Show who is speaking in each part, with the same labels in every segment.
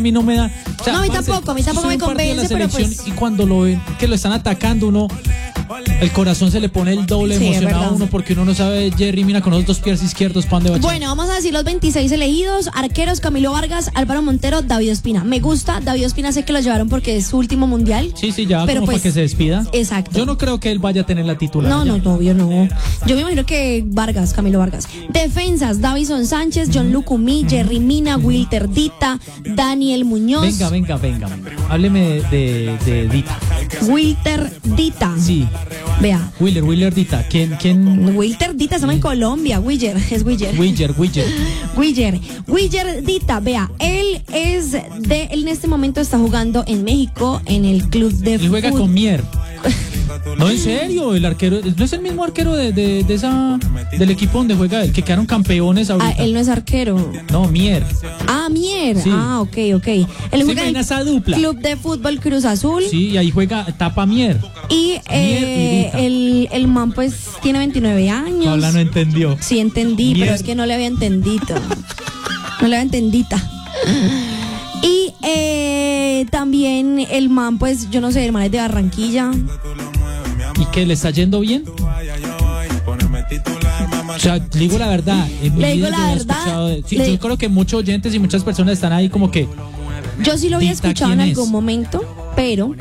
Speaker 1: A mí no me da. O sea,
Speaker 2: No, a mí tampoco me convence, pero pues.
Speaker 1: Y cuando lo ven que lo están atacando, uno. El corazón se le pone el doble
Speaker 2: Sí,
Speaker 1: emocionado a uno porque uno no sabe, Jerry, mira, con los dos pies izquierdos, ¿para dónde va?
Speaker 2: Bueno, vamos a decir los 26 elegidos. Arqueros: Camilo Vargas, Álvaro Montero, David Ospina. Me gusta, David Ospina sé que lo llevaron porque es su último mundial.
Speaker 1: Sí, ya,
Speaker 2: pero
Speaker 1: como
Speaker 2: pues,
Speaker 1: para que se despida.
Speaker 2: Exacto.
Speaker 1: Yo no creo que él vaya a tener la titular.
Speaker 2: No, obvio no. Yo me imagino que Camilo Vargas. Defensas: Davison Sánchez, John Lucumí, Jerry Mina, Wilter Dita, Daniel Muñoz.
Speaker 1: Venga. Hábleme de Dita.
Speaker 2: Wilter Dita.
Speaker 1: Sí.
Speaker 2: Vea.
Speaker 1: Willer Dita. ¿Quién?
Speaker 2: Wilter Dita estamos en Colombia. Willer. Willer Dita, vea, él en este momento está jugando en México en el club de
Speaker 1: fútbol. Y juega con Mier. No, en serio, el arquero, ¿no es el mismo arquero del equipo donde juega él, que quedaron campeones ahorita?
Speaker 2: Él no es arquero.
Speaker 1: No, Mier.
Speaker 2: Mier.
Speaker 1: Sí.
Speaker 2: Ok. Él juega en
Speaker 1: esa dupla.
Speaker 2: Club de Fútbol Cruz Azul.
Speaker 1: Sí, y ahí juega, tapa Mier.
Speaker 2: Y el man pues tiene 29 años.
Speaker 1: Paula no entendió.
Speaker 2: Sí, entendí, pero es que no le había entendido. Y también el man, pues, yo no sé, el man es de Barranquilla.
Speaker 1: ¿Y qué, le está yendo bien? O sea, digo la verdad.
Speaker 2: Le digo la verdad.
Speaker 1: Yo creo que muchos oyentes y muchas personas están ahí como que.
Speaker 2: Yo sí lo había escuchado en algún momento, pero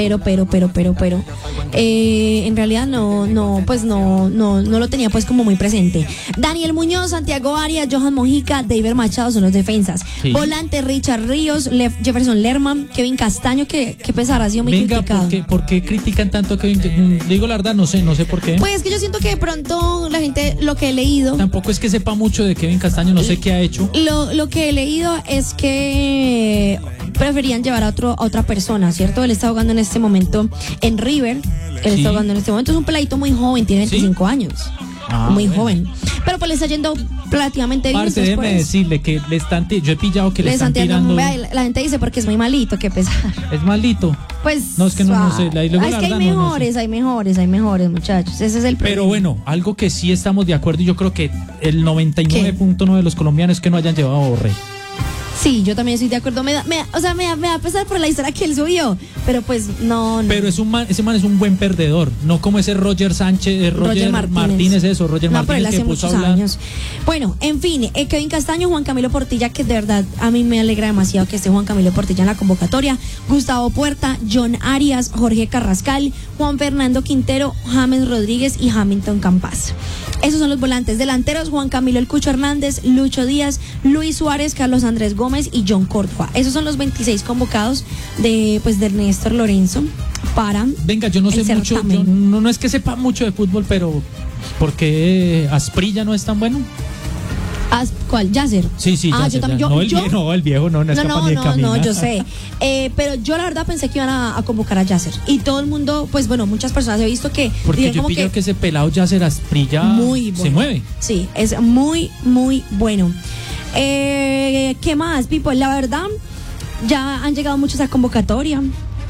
Speaker 2: en realidad no lo tenía pues como muy presente. Daniel Muñoz, Santiago Arias, Johan Mojica, David Machado son los defensas. Sí. Volante: Richard Ríos, Jefferson Lerman, Kevin Castaño, que pesar, ha sido muy criticado.
Speaker 1: ¿Por qué critican tanto a Kevin? Digo la verdad, no sé por qué.
Speaker 2: Pues es que yo siento que de pronto la gente, lo que he leído,
Speaker 1: tampoco es que sepa mucho de Kevin Castaño, no sé qué ha hecho.
Speaker 2: Lo que he leído es que preferían llevar a otra persona, ¿cierto? Él está jugando en este momento en River. Él está jugando en este momento, es un peladito muy joven, tiene 25 años. Muy joven. Pero pues le está yendo relativamente bien.
Speaker 1: Parce, déjeme decirle que yo he pillado que le están tirando.
Speaker 2: La gente dice porque es muy malito, qué pesar.
Speaker 1: ¿Es malito?
Speaker 2: Pues
Speaker 1: no, es que no sé.
Speaker 2: Es que hay mejores, muchachos. Ese es el problema.
Speaker 1: Pero bueno, algo que sí estamos de acuerdo, y yo creo que el 99.9 de los colombianos es que no hayan llevado a Borré.
Speaker 2: Sí, yo también estoy de acuerdo. Me da pesar por la historia que él subió, pero pues no.
Speaker 1: Pero ese man es un buen perdedor, no como ese Roger Martínez, que puso a hablar.
Speaker 2: Años. Bueno, en fin, Kevin Castaño, Juan Camilo Portilla, que de verdad a mí me alegra demasiado que esté Juan Camilo Portilla en la convocatoria. Gustavo Puerta, John Arias, Jorge Carrascal, Juan Fernando Quintero, James Rodríguez y Hamilton Campas. Esos son los volantes. Delanteros: Juan Camilo El Cucho Hernández, Lucho Díaz, Luis Suárez, Carlos Andrés Gómez y John Córdoba. Esos son los 26 convocados de Néstor Lorenzo para.
Speaker 1: Venga, yo no sé mucho, no es que sepa mucho de fútbol, pero ¿por qué Asprilla no es tan bueno?
Speaker 2: ¿Cuál? Yasser.
Speaker 1: Sí, Yasser. El viejo no es capaz de caminar.
Speaker 2: No, yo sé. Pero yo la verdad pensé que iban a convocar a Yasser. Y todo el mundo, pues bueno, muchas personas he visto que.
Speaker 1: Porque yo pillo que ese pelado Yasser Asprilla
Speaker 2: muy bueno.
Speaker 1: Se mueve.
Speaker 2: Sí, es muy, muy bueno. ¿Qué más, Pipo? La verdad, ya han llegado muchos a convocatoria.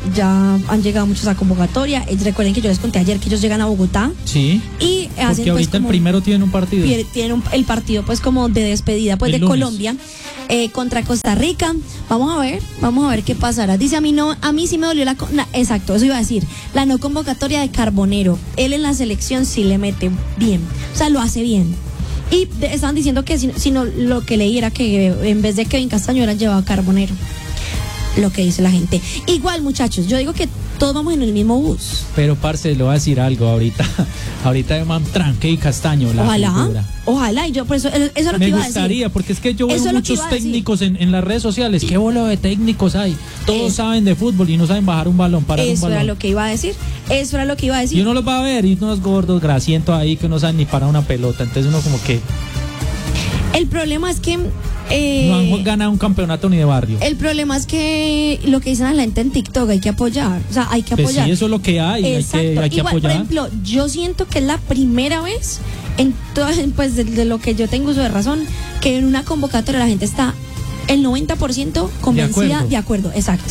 Speaker 2: Recuerden que yo les conté ayer que ellos llegan a Bogotá.
Speaker 1: Sí.
Speaker 2: Y hacen,
Speaker 1: porque ahorita
Speaker 2: pues,
Speaker 1: el primero tienen un partido.
Speaker 2: Tienen el partido pues como de despedida pues de lunes. Colombia contra Costa Rica. Vamos a ver qué pasará. Dice a mí sí me dolió exacto, eso iba a decir. La no convocatoria de Carbonero. Él en la selección sí le mete bien. O sea, lo hace bien. Y estaban diciendo que sino lo que leí era que en vez de Kevin Castaño hubieran llevado a Carbonero. Lo que dice la gente. Igual, muchachos, yo digo que todos vamos en el mismo bus.
Speaker 1: Pero, parce, le voy a decir algo ahorita llaman Tranque y Castaño.
Speaker 2: Ojalá, y yo por eso es lo que iba a decir.
Speaker 1: Me gustaría, porque es que yo veo muchos técnicos en las redes sociales. ¿Qué bolo de técnicos hay? Todos saben de fútbol y no saben bajar un balón, parar un balón.
Speaker 2: Eso era lo que iba a decir.
Speaker 1: Y uno los va a ver, y unos gordos grasientos ahí que no saben ni parar una pelota. Entonces uno como que.
Speaker 2: El problema es que
Speaker 1: no han ganado un campeonato ni de barrio.
Speaker 2: El problema es que lo que dicen a la gente en TikTok, hay que apoyar. O sea, hay que apoyar.
Speaker 1: Pues sí, eso es lo que hay. Hay que apoyar.
Speaker 2: Por ejemplo, yo siento que es la primera vez en todo, pues de lo que yo tengo uso de razón, que en una convocatoria la gente está el 90% convencida, de acuerdo, exacto.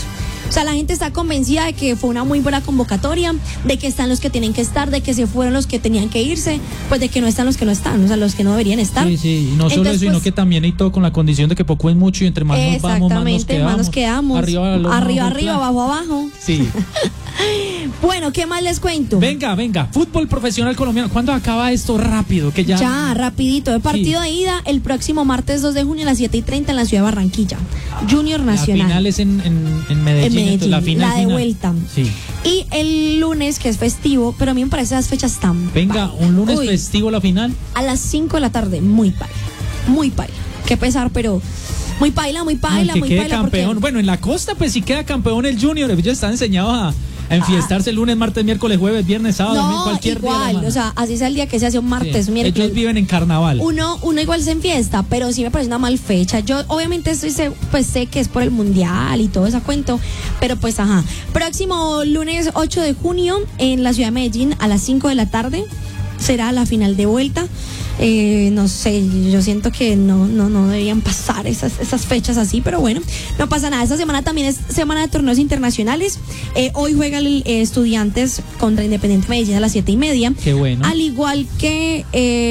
Speaker 2: O sea, la gente está convencida de que fue una muy buena convocatoria, de que están los que tienen que estar, de que se fueron los que tenían que irse, pues de que no están los que no están, o sea, los que no deberían estar.
Speaker 1: Sí, y no solo eso, sino que también hay todo con la condición de que poco es mucho y entre más nos vamos, más nos quedamos.
Speaker 2: Arriba, abajo.
Speaker 1: Sí.
Speaker 2: Bueno, ¿qué más les cuento?
Speaker 1: Venga, fútbol profesional colombiano. ¿Cuándo acaba esto? Rápido, que ya.
Speaker 2: Ya, rapidito. El partido de ida el próximo martes 2 de junio a las 7:30 en la ciudad de Barranquilla. Junior Nacional.
Speaker 1: La final es en Medellín. Entonces, la final.
Speaker 2: De vuelta.
Speaker 1: Sí.
Speaker 2: Y el lunes, que es festivo, pero a mí me parece las fechas tan.
Speaker 1: Venga, un lunes festivo la final.
Speaker 2: A las 5 de la tarde, muy paila. Qué pesar, pero. Muy paila, muy paila.
Speaker 1: Campeón. Porque... Bueno, en la costa, pues sí queda campeón el Junior. Ellos están enseñados a enfiestarse lunes, martes, miércoles, jueves, viernes, sábado, domingo, cualquier día de la semana.
Speaker 2: O sea, así sea el día que se hace un martes, miércoles.
Speaker 1: Ellos viven en carnaval.
Speaker 2: Uno igual se enfiesta, pero sí me parece una mal fecha. Yo obviamente sé que es por el mundial y todo ese cuento, pero pues Próximo lunes 8 de junio en la ciudad de Medellín a las 5 de la tarde será la final de vuelta. No sé, yo siento que no deberían pasar esas fechas así, pero bueno, no pasa nada. Esta semana también es semana de torneos internacionales. Hoy juega el Estudiantes contra Independiente Medellín a las 7:30.
Speaker 1: Qué bueno.
Speaker 2: Al igual que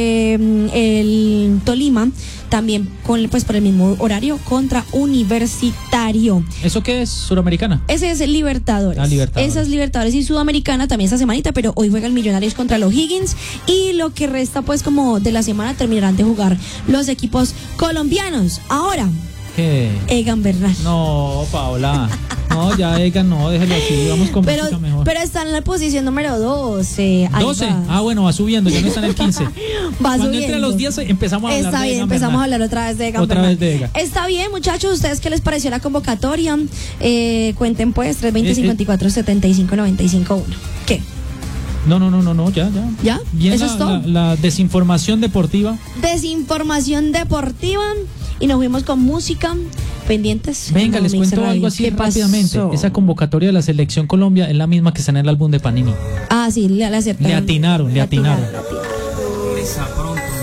Speaker 2: el Tolima, también por el mismo horario contra Universitario.
Speaker 1: ¿Eso qué es? ¿Suramericana?
Speaker 2: Ese es el Libertadores.
Speaker 1: Libertadores.
Speaker 2: Esa es Libertadores y Sudamericana también esta semanita, pero hoy juega el Millonarios contra los Higgins y lo que resta pues como de la semana terminarán de jugar los equipos colombianos. Ahora,
Speaker 1: ¿qué?
Speaker 2: Egan Bernal.
Speaker 1: No, Paola. No, ya Egan, no, déjelo así, vamos con música mejor.
Speaker 2: Pero está en la posición número 12.
Speaker 1: 12. Bueno, va subiendo, ya no está en el 15.
Speaker 2: Cuando
Speaker 1: subiendo. Entre los 10 empezamos a hablar
Speaker 2: está
Speaker 1: de
Speaker 2: bien,
Speaker 1: Egan
Speaker 2: empezamos
Speaker 1: Bernal.
Speaker 2: a hablar otra vez de Egan Bernal.
Speaker 1: Vez de Egan.
Speaker 2: Está bien, muchachos, ¿ustedes qué les pareció la convocatoria? Cuenten pues, 320-54-75-95-1. ¿Qué?
Speaker 1: No, ya.
Speaker 2: ¿Ya?
Speaker 1: Bien.
Speaker 2: ¿Eso es todo?
Speaker 1: La desinformación deportiva.
Speaker 2: Desinformación deportiva. Y nos fuimos con música. Pendientes.
Speaker 1: Venga, les cuento algo así rápidamente. Esa convocatoria de la Selección Colombia es la misma que está en el álbum de Panini.
Speaker 2: Sí, le acertaron.
Speaker 1: Le atinaron.